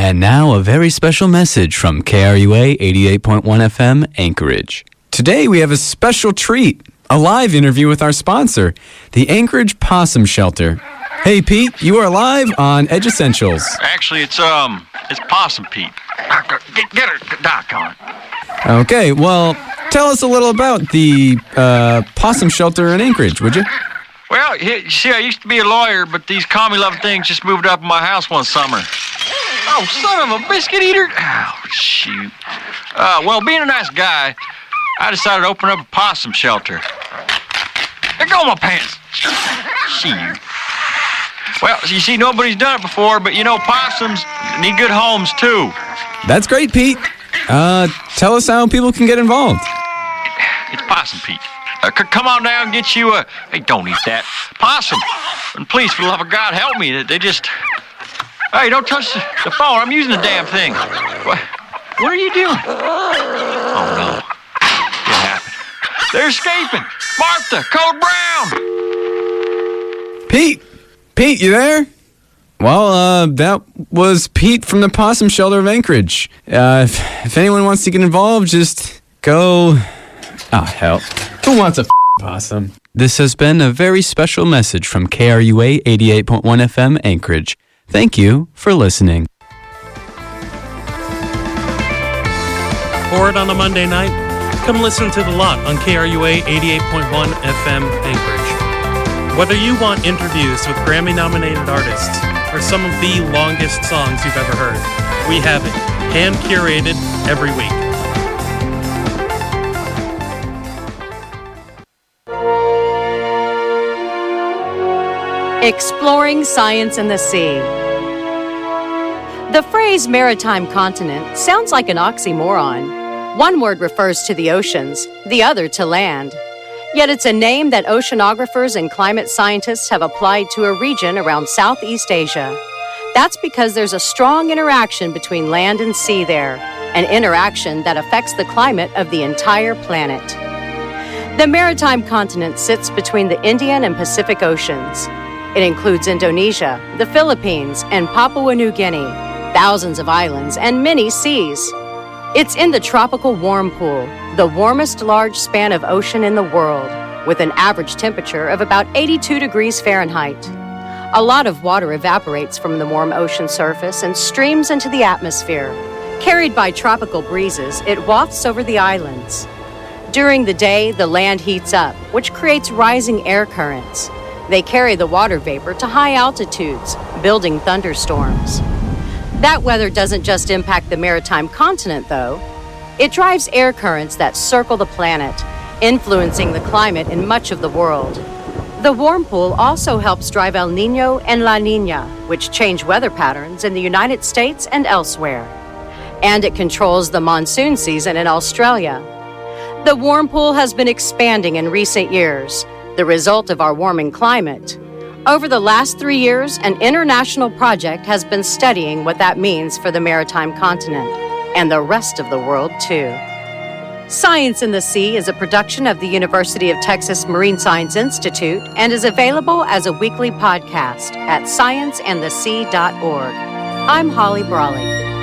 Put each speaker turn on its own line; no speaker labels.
And now a very special message from KRUA 88.1 FM Anchorage. Today we have a special treat, a live interview with our sponsor, the Anchorage Possum Shelter. Hey Pete, you are live on Edge Essentials.
Actually, it's Possum Pete. Get her, Doc, on it.
Okay, well, tell us a little about the Possum Shelter in Anchorage, would you?
Well, you see, I used to be a lawyer, but these commie-loving things just moved up in my house one summer. Oh, son of a biscuit eater! Oh, shoot. Well, being a nice guy, I decided to open up a possum shelter. There go my pants. Shoot. Well, you see, nobody's done it before, but you know, possums need good homes, too.
That's great, Pete. Tell us how people can get involved.
It's Possum Pete. Come on down and get you a... Hey, don't eat that. Possum. And please, for the love of God, help me. They just... Hey, don't touch the phone. I'm using the damn thing. What are you doing? Oh, no. What happened? They're escaping. Martha, Code Brown.
Pete, you there? Well, that was Pete from the Possum Shelter of Anchorage. If anyone wants to get involved, just go... Oh, hell. Who wants a possum? This has been a very special message from KRUA 88.1 FM Anchorage. Thank you for listening.
Bored on a Monday night? Come listen to The Lot on KRUA 88.1 FM Anchorage. Whether you want interviews with Grammy-nominated artists or some of the longest songs you've ever heard, we have it, hand-curated every week.
Exploring science in the sea. The phrase maritime continent sounds like an oxymoron. One word refers to the oceans, the other to land. Yet it's a name that oceanographers and climate scientists have applied to a region around Southeast Asia. That's because there's a strong interaction between land and sea there, an interaction that affects the climate of the entire planet. The maritime continent sits between the Indian and Pacific Oceans. It includes Indonesia, the Philippines, and Papua New Guinea, thousands of islands, and many seas. It's in the tropical warm pool, the warmest large span of ocean in the world, with an average temperature of about 82 degrees Fahrenheit. A lot of water evaporates from the warm ocean surface and streams into the atmosphere. Carried by tropical breezes, it wafts over the islands. During the day, the land heats up, which creates rising air currents. They carry the water vapor to high altitudes, building thunderstorms. That weather doesn't just impact the maritime continent, though. It drives air currents that circle the planet, influencing the climate in much of the world. The warm pool also helps drive El Niño and La Niña, which change weather patterns in the United States and elsewhere. And it controls the monsoon season in Australia. The warm pool has been expanding in recent years, the result of our warming climate. Over the last 3 years, an international project has been studying what that means for the maritime continent, and the rest of the world, too. Science in the Sea is a production of the University of Texas Marine Science Institute and is available as a weekly podcast at scienceandthesea.org. I'm Holly Brawley.